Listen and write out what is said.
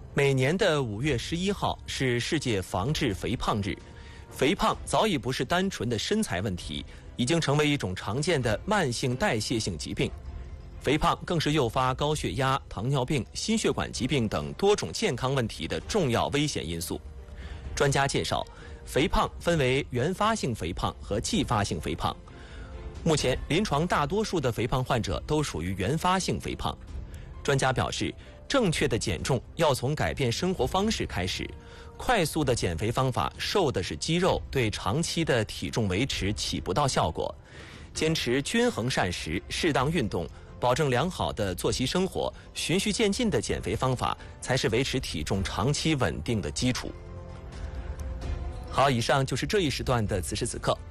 每年的5月11号是世界防治肥胖日。肥胖早已不是单纯的身材问题，已经成为一种常见的慢性代谢性疾病。肥胖更是诱发高血压、糖尿病、心血管疾病等多种健康问题的重要危险因素。专家介绍，肥胖分为原发性肥胖和继发性肥胖。目前，临床大多数的肥胖患者都属于原发性肥胖。专家表示，正确的减重要从改变生活方式开始。快速的减肥方法瘦的是肌肉，对长期的体重维持起不到效果。坚持均衡膳食、适当运动，保证良好的作息生活，循序渐进的减肥方法才是维持体重长期稳定的基础。好，以上就是这一时段的此时此刻。